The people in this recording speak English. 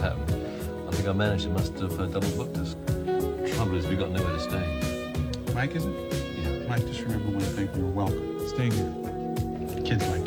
happened. I think our manager must have double booked us. Trouble is, we got nowhere to stay. Mike, is it? Yeah. Mike, just remember one thing. You're welcome. Staying here. Kids like